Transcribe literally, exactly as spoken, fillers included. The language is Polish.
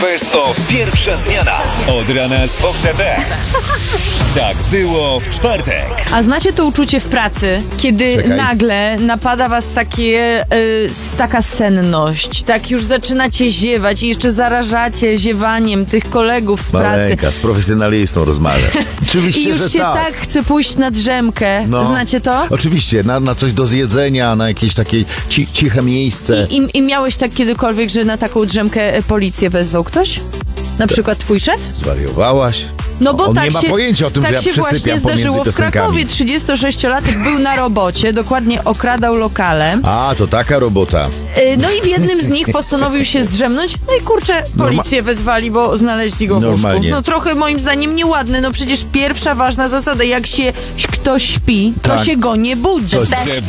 Best of pierwsza zmiana. Od rana z Fox F M. Tak było w czwartek. A znacie to uczucie w pracy, kiedy Czekaj. nagle napada was takie, y, taka senność, tak już zaczynacie ziewać i jeszcze zarażacie ziewaniem tych kolegów z pracy. Maleńka, z profesjonalistą rozmawiasz. Oczywiście, I już że się tak. tak chce pójść na drzemkę. No. Znacie to? Oczywiście, na, na coś do zjedzenia, na jakieś takie ci, ciche miejsce. I, i, I miałeś tak kiedykolwiek, że na taką drzemkę e, policję wezwał ktoś? Na przykład twój szef? Zwariowałaś? No bo On tak nie ma się, pojęcia o tym, tak że ja się właśnie przysypiam pomiędzy zdarzyło w piosenkami. Krakowie. trzydziestosześciolatek był na robocie, dokładnie okradał lokale. A, to taka robota. Y, No i w jednym z nich postanowił się zdrzemnąć. No i kurczę, policję wezwali, bo znaleźli go w łóżku. Normalnie. No trochę moim zdaniem nieładne. No przecież pierwsza ważna zasada, jak się ktoś śpi, to Tak. się go nie budzi. To- The